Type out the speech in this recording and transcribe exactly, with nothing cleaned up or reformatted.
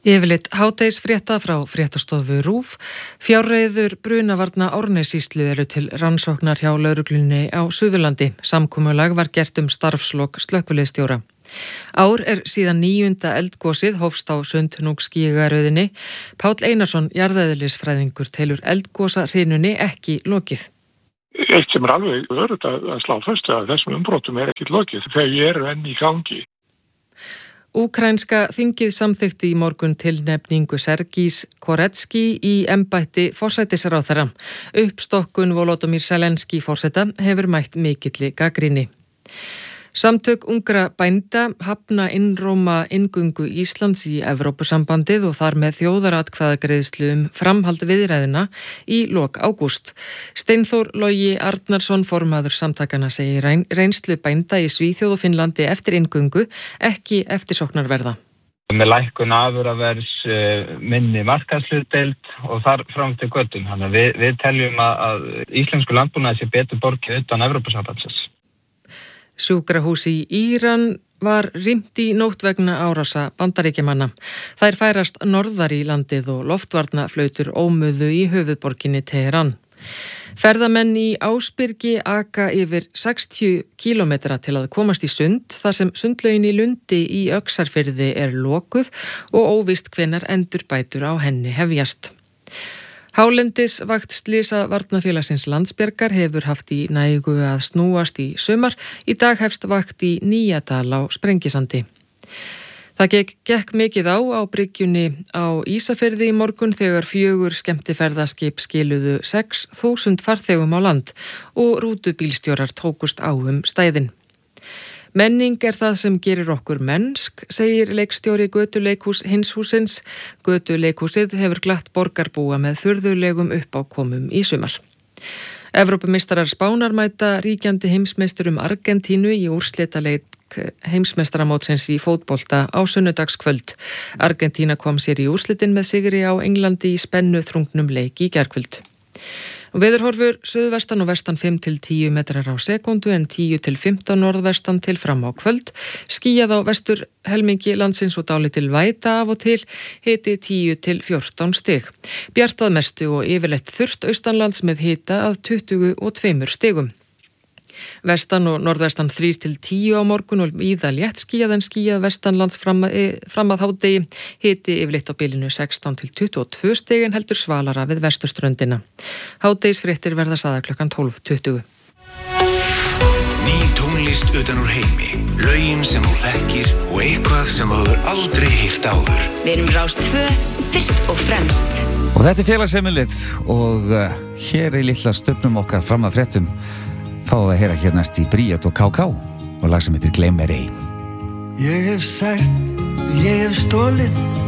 Yfirleitt hádegisfrétta frá fréttastofu RÚV. Fjárreiður brunavarna Árnessýslu eru til rannsóknar hjá lögreglunni á Suðurlandi. Samkomulag var gert um starfslok slökkviliðsstjóra. Ár er síðan níunda eldgosið hófst á Sundhnúksgígaröðinni. Páll Einarsson, jarðeðlisfræðingur, telur eldgosahrynunni ekki lokið. Eitt sem er alveg örugt að slá föstu að þessum umbrotum er ekki lokið. Þau eru enn í gangi. Úkraínska þingið samþykkti í morgun tilnefningu Sergís Koretski í embætti forsætisráðherra. Uppstokkun Volodymyr Zelenskí forseta hefur mætt mikilli gagnrýni. Samtök ungra bænda hafna innróma inngöngu Íslands í Evrópusambandið og þar með þjóðaratkvæðagreiðslu um framhald viðræðina í lok ágúst. Steinþór Logi Arnarsson, formaður samtakana, segir reynslu bænda í Svíþjóð og Finnlandi eftir inngöngu ekki eftirsóknarverða. Með lækkun afurðaverðs, minni markaðshlutdeild og þar fram til göttum. Þannig að við, við teljum að, að íslensku landbúnaði sé betur borgið utan Evrópusambandsins. Sjúkrahús í Íran var rýmt í nótt vegna árasa Bandaríkjamanna. Þær færast norðar í landið og loftvarnaflautur ómuðu í höfuðborginni Teheran. Ferðamenn í Ásbyrgi aka yfir sextíu kílómetra til að komast í sund, þar sem sundlaugin í Lundi í Öxarfirði er lokuð og óvíst hvenær endurbætur á henni hefjast. Hálendisvakt Slysavarnafélagsins Landsbjargar hefur haft í nægu að snúast í sumar. Í dag hefst vakt í Nýjadal á Sprengisandi. Það gekk, gekk mikið á á bryggjunni á Ísafirði í morgun þegar fjögur skemmtiferðaskip skiluðu sex þúsund farþegum á land og rútubílstjórar tókust á um stæðin. Menning er það sem gerir okkur mennsk, segir leikstjóri Götuleikhús Hinshúsins. Götuleikhúsið hefur glatt borgarbúa með furðulegum uppákomum í sumar. Evrópumeistarar Spánar mæta ríkjandi heimsmeisturum Argentínu í úrslitaleik heimsmeistaramótsins í fótbolta á sunnudagskvöld. Argentína kom sér í úrslitin með sigri á Englandi í spennu þrungnum leik í gærkvöld. Veðurhorfur suðvestan og vestan fimm til tíu metrar á sekúndu en tíu til fimmtán norðvestan til fram á kvöld. Skýjað á vestur helmingi landsins og dálítil væta af og til, hiti tíu til fjórtán stig. Bjartað mestu og yfirleitt þurrt austanlands með hita að tuttugu og tveimur stigum. Vestan og norðvestan þrír til tíu á morgun og víða létt skýjað en skýjað vestanlands fram að, fram að hádegi. Hiti yfirleitt á bilinu sextán til tuttugu og tvö stig en heldur svalara við vesturströndina. Hádegisfréttir verða sagðar klukkan tólf tuttugu. Ný tónlist utan úr heimi, lögin sem þú þekkir og eitthvað sem þú hefur aldrei heyrt áður. Við erum Rás tvö, fyrst og fremst. Og þetta er félagsheimilið og uh, hér er litla stöfnum okkar fram að fréttum. Fáum við að heyra hér næst í Bríet og Ká Ká og lag sem heitir Gleym mér ei. Ég hef sært, ég hef stólið